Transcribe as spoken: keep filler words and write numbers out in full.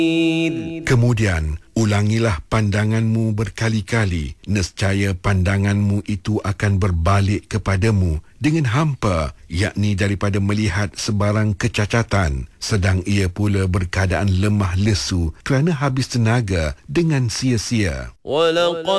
Kemudian, ulangilah pandanganmu berkali-kali, nescaya pandanganmu itu akan berbalik kepadamu dengan hampa, yakni daripada melihat sebarang kecacatan, sedang ia pula berkeadaan lemah lesu kerana habis tenaga dengan sia-sia.